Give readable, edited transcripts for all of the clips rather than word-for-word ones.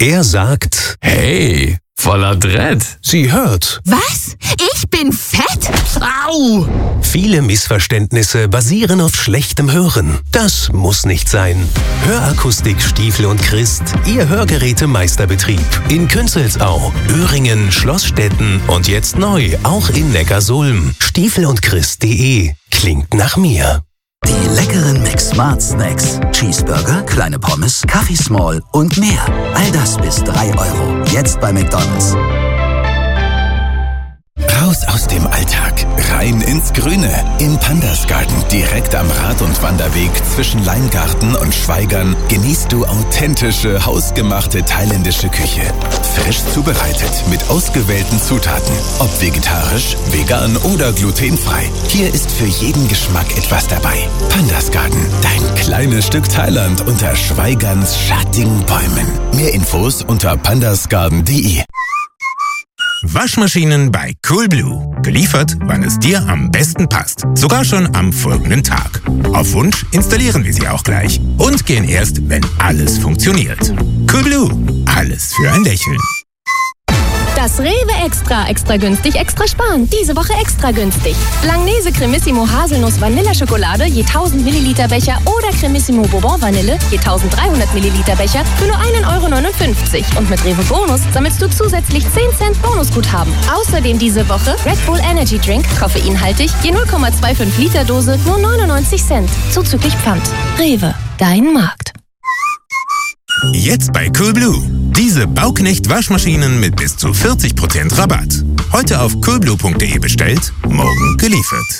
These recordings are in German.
Er sagt, Hey, voller Dread. Sie hört. Was? Ich bin fett? Au! Viele Missverständnisse basieren auf schlechtem Hören. Das muss nicht sein. Hörakustik Stiefel und Christ, Ihr Hörgerätemeisterbetrieb. In Künzelsau, Öhringen, Schlossstetten und jetzt neu auch in Neckarsulm. stiefelundchrist.de. Klingt nach mir. Die leckeren McSmart Snacks. Cheeseburger, kleine Pommes, Kaffee Small und mehr. All das bis 3 Euro. Jetzt bei McDonald's. Raus aus dem Alltag, rein ins Grüne. Im Pandasgarten, direkt am Rad- und Wanderweg zwischen Leingarten und Schweigern, genießt du authentische, hausgemachte thailändische Küche. Frisch zubereitet, mit ausgewählten Zutaten. Ob vegetarisch, vegan oder glutenfrei. Hier ist für jeden Geschmack etwas dabei. Pandasgarten, dein kleines Stück Thailand unter Schweigerns schattigen Bäumen. Mehr Infos unter pandasgarten.de. Waschmaschinen bei Coolblue. Geliefert, wann es dir am besten passt. Sogar schon am folgenden Tag. Auf Wunsch installieren wir sie auch gleich. Und gehen erst, wenn alles funktioniert. Coolblue. Alles für ein Lächeln. Das Rewe extra günstig, extra sparen. Diese Woche extra günstig. Langnese Cremissimo Haselnuss Vanilleschokolade je 1000 Milliliter Becher oder Cremissimo Bourbon Vanille je 1300 Milliliter Becher für nur 1,59 €. Und mit Rewe Bonus sammelst du zusätzlich 10 Cent Bonusguthaben. Außerdem diese Woche Red Bull Energy Drink, koffeinhaltig, je 0,25 Liter Dose, nur 99 Cent. Zuzüglich Pfand. Rewe, dein Markt. Jetzt bei Coolblue. Diese Bauknecht-Waschmaschinen mit bis zu 40% Rabatt. Heute auf coolblue.de bestellt, morgen geliefert.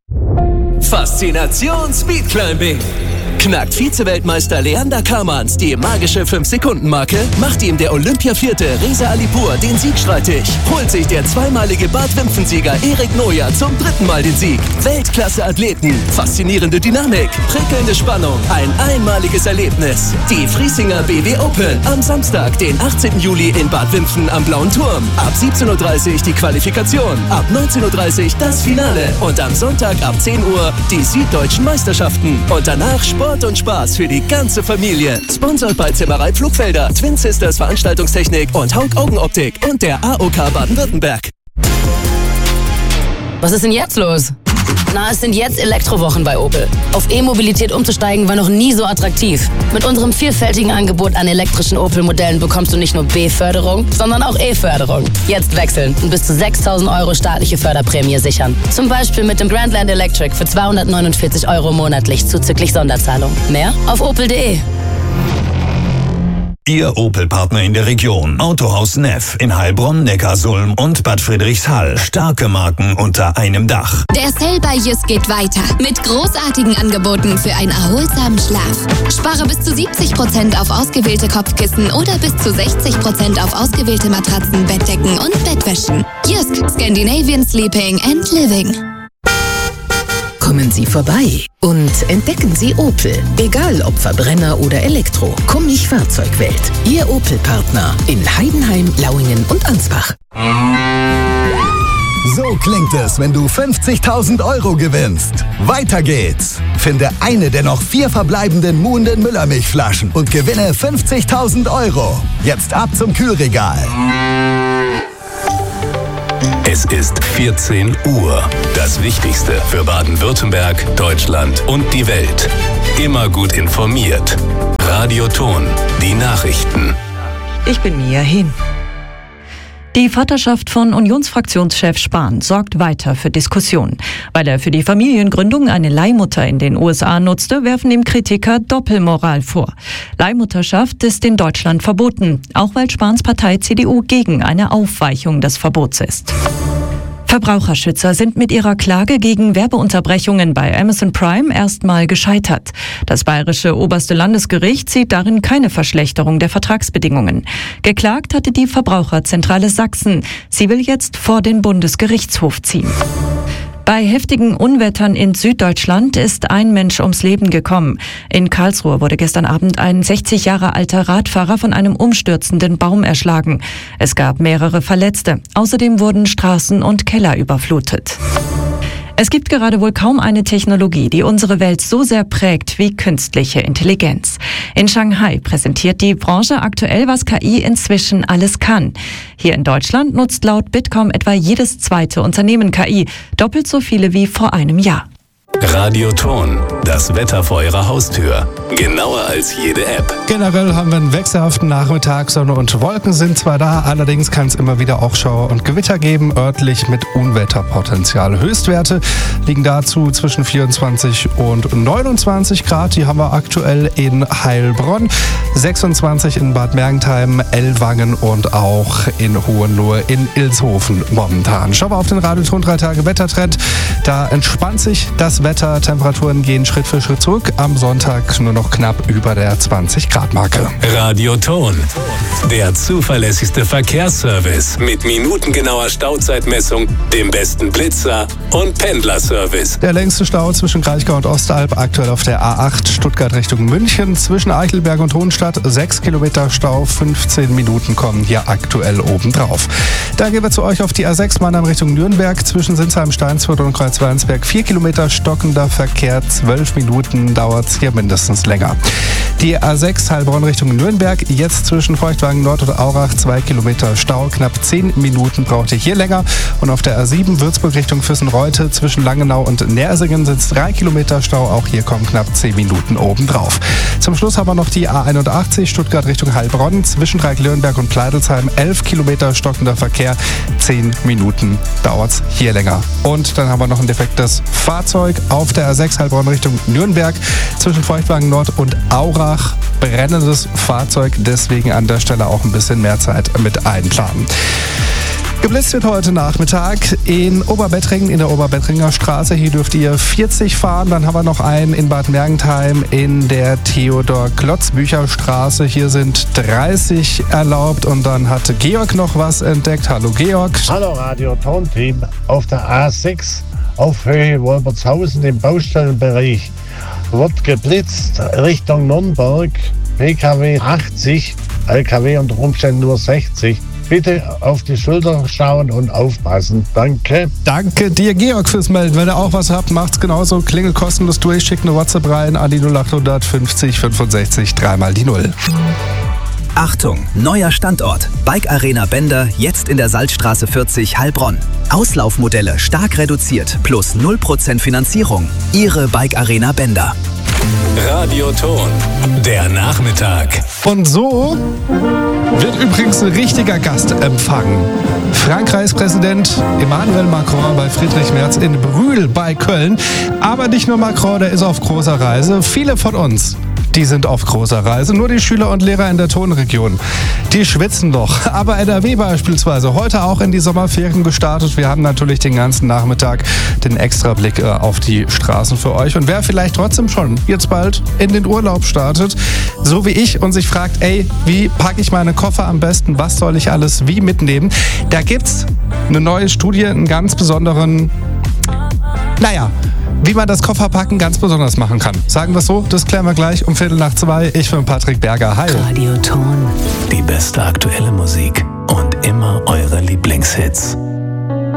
Faszination Speedclimbing. Knackt Vize-Weltmeister Leander Kamans die magische 5-Sekunden-Marke, macht ihm der Olympia-Vierte Reza Alipur den Sieg streitig, holt sich der zweimalige Bad-Wimpfen-Sieger Erik Noja zum 3. Mal den Sieg. Weltklasse-Athleten, faszinierende Dynamik, prickelnde Spannung, ein einmaliges Erlebnis. Die Friesinger BW Open am Samstag, den 18. Juli in Bad Wimpfen am Blauen Turm. Ab 17:30 Uhr die Qualifikation, ab 19:30 Uhr das Finale und am Sonntag ab 10 Uhr die Süddeutschen Meisterschaften. Und danach Sport und Spaß für die ganze Familie. Sponsored bei Zimmerei Pflugfelder, Twin Sisters Veranstaltungstechnik und Haug Augenoptik und der AOK Baden-Württemberg. Was ist denn jetzt los? Na, es sind jetzt Elektrowochen bei Opel. Auf E-Mobilität umzusteigen war noch nie so attraktiv. Mit unserem vielfältigen Angebot an elektrischen Opel-Modellen bekommst du nicht nur B-Förderung, sondern auch E-Förderung. Jetzt wechseln und bis zu 6.000 € staatliche Förderprämie sichern. Zum Beispiel mit dem Grandland Electric für 249 € monatlich zuzüglich Sonderzahlung. Mehr auf opel.de. Ihr Opel-Partner in der Region. Autohaus Neff in Heilbronn, Neckarsulm und Bad Friedrichshall. Starke Marken unter einem Dach. Der Sale bei Jysk geht weiter. Mit großartigen Angeboten für einen erholsamen Schlaf. Spare bis zu 70% auf ausgewählte Kopfkissen oder bis zu 60% auf ausgewählte Matratzen, Bettdecken und Bettwäschen. Jysk, Scandinavian Sleeping and Living. Kommen Sie vorbei und entdecken Sie Opel. Egal ob Verbrenner oder Elektro. Kommich-Fahrzeugwelt. Ihr Opel-Partner in Heidenheim, Lauingen und Ansbach. So klingt es, wenn du 50.000 € gewinnst. Weiter geht's. Finde eine der noch 4 verbleibenden Muhnden Müllermilchflaschen und gewinne 50.000 €. Jetzt ab zum Kühlregal. Es ist 14 Uhr. Das Wichtigste für Baden-Württemberg, Deutschland und die Welt. Immer gut informiert. Radio Thon, die Nachrichten. Ich bin Mia Hin. Die Vaterschaft von Unionsfraktionschef Spahn sorgt weiter für Diskussionen. Weil er für die Familiengründung eine Leihmutter in den USA nutzte, werfen ihm Kritiker Doppelmoral vor. Leihmutterschaft ist in Deutschland verboten, auch weil Spahns Partei CDU gegen eine Aufweichung des Verbots ist. Verbraucherschützer sind mit ihrer Klage gegen Werbeunterbrechungen bei Amazon Prime erstmal gescheitert. Das bayerische oberste Landesgericht sieht darin keine Verschlechterung der Vertragsbedingungen. Geklagt hatte die Verbraucherzentrale Sachsen. Sie will jetzt vor den Bundesgerichtshof ziehen. Bei heftigen Unwettern in Süddeutschland ist ein Mensch ums Leben gekommen. In Karlsruhe wurde gestern Abend ein 60 Jahre alter Radfahrer von einem umstürzenden Baum erschlagen. Es gab mehrere Verletzte. Außerdem wurden Straßen und Keller überflutet. Es gibt gerade wohl kaum eine Technologie, die unsere Welt so sehr prägt wie künstliche Intelligenz. In Shanghai präsentiert die Branche aktuell, was KI inzwischen alles kann. Hier in Deutschland nutzt laut Bitkom etwa jedes zweite Unternehmen KI, doppelt so viele wie vor einem Jahr. Radioton, das Wetter vor Ihrer Haustür. Genauer als jede App. Generell haben wir einen wechselhaften Nachmittag. Sonne und Wolken sind zwar da, allerdings kann es immer wieder auch Schauer und Gewitter geben, örtlich mit Unwetterpotenzial. Höchstwerte liegen dazu zwischen 24 und 29 Grad. Die haben wir aktuell in Heilbronn, 26 in Bad Mergentheim, Ellwangen und auch in Hohenlohe in Ilshofen momentan. Schauen wir auf den Radioton 3 Tage Wettertrend. Da entspannt sich das Wetter. Temperaturen gehen Schritt für Schritt zurück. Am Sonntag nur noch knapp über der 20-Grad-Marke. Radioton, der zuverlässigste Verkehrsservice mit minutengenauer Stauzeitmessung, dem besten Blitzer und Pendlerservice. Der längste Stau zwischen Kraichgau und Ostalb aktuell auf der A8 Stuttgart Richtung München. Zwischen Eichelberg und Hohenstadt 6 Kilometer Stau, 15 Minuten kommen hier aktuell obendrauf. Da gehen wir zu euch auf die A6 Mannheim Richtung Nürnberg. Zwischen Sinsheim, Steinsfurt und Kreuzweinsberg 4 Kilometer stockender Verkehr, 12 Minuten dauert es hier mindestens länger. Die A6 Heilbronn Richtung Nürnberg, jetzt zwischen Feuchtwagen Nord und Aurach 2 Kilometer Stau, knapp 10 Minuten braucht ihr hier länger. Und auf der A7 Würzburg Richtung Füssenreute zwischen Langenau und Nersingen sind es 3 Kilometer Stau, auch hier kommen knapp 10 Minuten obendrauf. Zum Schluss haben wir noch die A81 Stuttgart Richtung Heilbronn, zwischen Dreieck-Lürnberg und Pleidelsheim 11 Kilometer stockender Verkehr, 10 Minuten dauert es hier länger. Und dann haben wir noch ein defektes Fahrzeug auf der A6 Heilbronn Richtung Nürnberg zwischen Feuchtwagen Nord und Aurach. Brennendes Fahrzeug, deswegen an der Stelle auch ein bisschen mehr Zeit mit einplanen. Geblitzt wird heute Nachmittag in Oberbettringen, in der Oberbettриnger Straße. Hier dürft ihr 40 fahren. Dann haben wir noch einen in Bad Mergentheim in der Theodor-Klotz-Bücher-Straße. Hier sind 30 erlaubt. Und dann hat Georg noch was entdeckt. Hallo Georg. Hallo Radio-Ton-Team. Auf der A6 auf Höhe Wolbertshausen im Baustellenbereich wird geblitzt Richtung Nürnberg. PKW 80, LKW unter Umständen nur 60. Bitte auf die Schulter schauen und aufpassen. Danke. Danke dir, Georg, fürs Melden. Wenn ihr auch was habt, macht's genauso. Klingel kostenlos durch, schickt eine WhatsApp rein an die 0800 50 65 3 die 0. Achtung, neuer Standort. Bike Arena Bender, jetzt in der Salzstraße 40 Heilbronn. Auslaufmodelle stark reduziert, plus 0% Finanzierung. Ihre Bike Arena Bender. Radioton, der Nachmittag. Und so wird übrigens ein richtiger Gast empfangen. Frankreichs Präsident Emmanuel Macron bei Friedrich Merz in Brühl bei Köln. Aber nicht nur Macron, der ist auf großer Reise. Viele von uns, die sind auf großer Reise. Nur die Schüler und Lehrer in der Tonregion, die schwitzen doch. Aber NRW beispielsweise, heute auch in die Sommerferien gestartet. Wir haben natürlich den ganzen Nachmittag den Extrablick auf die Straßen für euch. Und wer vielleicht trotzdem schon jetzt bald in den Urlaub startet, so wie ich, und sich fragt, ey, wie packe ich meine Koffer am besten? Was soll ich alles wie mitnehmen? Da gibt's eine neue Studie, einen ganz besonderen, wie man das Kofferpacken ganz besonders machen kann. Sagen wir es so, das klären wir gleich um 1:15. Ich bin Patrick Berger. Hi. Radioton. Die beste aktuelle Musik und immer eure Lieblingshits.